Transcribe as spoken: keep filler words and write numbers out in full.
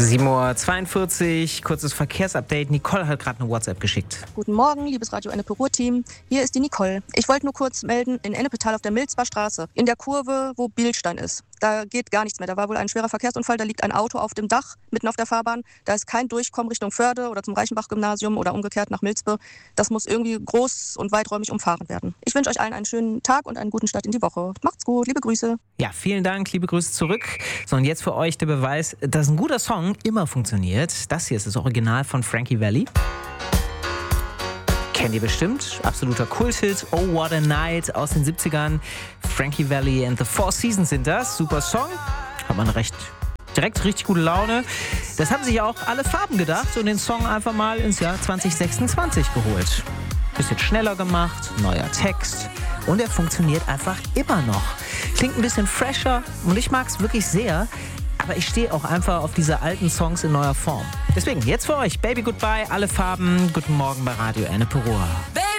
sieben Uhr zweiundvierzig, kurzes Verkehrsupdate. Nicole hat gerade eine WhatsApp geschickt. Guten Morgen, liebes Radio Ennepe Ruhr-Team. Hier ist die Nicole. Ich wollte nur kurz melden, in Ennepetal auf der Milzbar Straße, in der Kurve, wo Bilstein ist. Da geht gar nichts mehr. Da war wohl ein schwerer Verkehrsunfall. Da liegt ein Auto auf dem Dach, mitten auf der Fahrbahn. Da ist kein Durchkommen Richtung Förde oder zum Reichenbach-Gymnasium oder umgekehrt nach Milzbe. Das muss irgendwie groß und weiträumig umfahren werden. Ich wünsche euch allen einen schönen Tag und einen guten Start in die Woche. Macht's gut, liebe Grüße. Ja, vielen Dank, liebe Grüße zurück. So, und jetzt für euch der Beweis, dass ein guter Song immer funktioniert. Das hier ist das Original von Frankie Valli. Kennt ihr bestimmt. Absoluter Kulthit. Oh, What a Night aus den siebzigern. Frankie Valli and the Four Seasons sind das. Super Song. Hat man recht, direkt richtig gute Laune. Das haben sich auch alle Farben gedacht und den Song einfach mal ins Jahr zwanzig sechsundzwanzig geholt. Bisschen schneller gemacht, neuer Text. Und er funktioniert einfach immer noch. Klingt ein bisschen fresher und ich mag es wirklich sehr. Aber ich stehe auch einfach auf diese alten Songs in neuer Form. Deswegen jetzt für euch Baby Goodbye, alle Farben. Guten Morgen bei Radio Ennepe Ruhr.